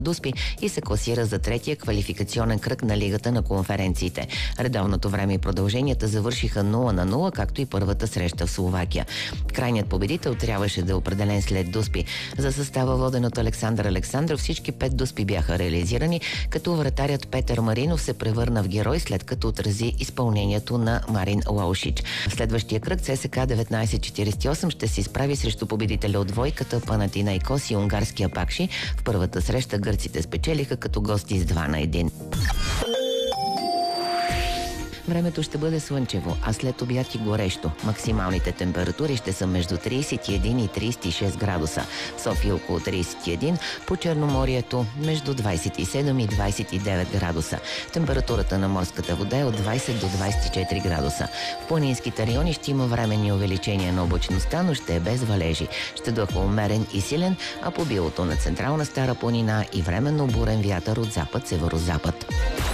Дуспи и се класира за третия квалификационен кръг на Лигата на конференциите. Редовното време и продълженията завършиха 0-0, както и първата среща в Словакия. Крайният победител трябваше да е определен след Дуспи. За състава, воден от Александър Александров, всички 5 Дуспи бяха реализирани, като вратарят Петър Маринов се превърна в герой, след като отрази изпълнението на Марин Лаушич. В следващия кръг ЦСКА 1948 ще се изправи срещу победителя от двойката Панатинайкос и унгарския Пакши. В първата среща гърците спечелиха като гости с 2-1. Времето ще бъде слънчево, а след обяд и горещо. Максималните температури ще са между 31 и 36 градуса. В София около 31, по Черноморието между 27 и 29 градуса. Температурата на морската вода е от 20 до 24 градуса. В планинските райони ще има временни увеличения на облачността, но ще е без валежи. Ще духа умерен и силен, а по билото на Централна Стара планина и временно бурен вятър от запад-северозапад.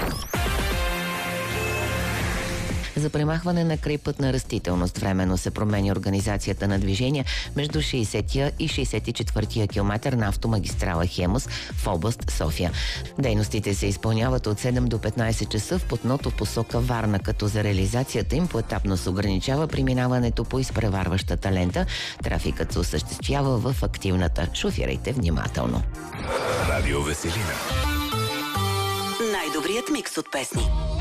За премахване на крайпътна растителност временно се променя организацията на движение между 60-я и 64-я километър на автомагистрала Хемус в област София. Дейностите се изпълняват от 7 до 15 часа в платното посока Варна, като за реализацията им поетапно се ограничава преминаването по изпреварващата лента. Трафикът се осъществява в активната. Шофирайте внимателно. Радио Веселина. Най-добрият микс от песни.